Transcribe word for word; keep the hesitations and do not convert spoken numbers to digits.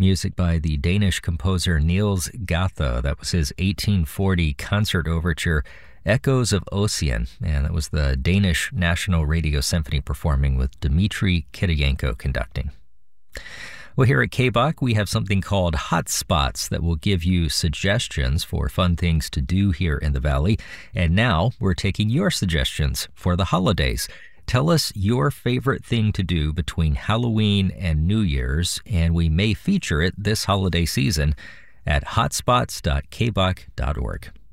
Music by the Danish composer Niels Gade. That was his eighteen forty concert overture, Echoes of Ossian, and that was the Danish National Radio Symphony performing with Dmitry Kiriyenko conducting. Well, here at K B O C, we have something called Hotspots that will give you suggestions for fun things to do here in the Valley. And now we're taking your suggestions for the holidays. Tell us your favorite thing to do between Halloween and New Year's, and we may feature it this holiday season at hotspots dot k b o c dot org.